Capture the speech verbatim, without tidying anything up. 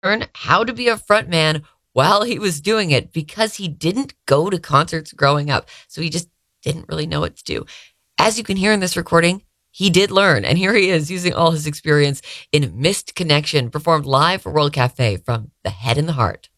learn how to be a front man while he was doing it because he didn't go to concerts growing up. So he just didn't really know what to do. As you can hear in this recording, he did learn. And here he is using all his experience in Missed Connection, performed live for World Cafe from The Head and the Heart.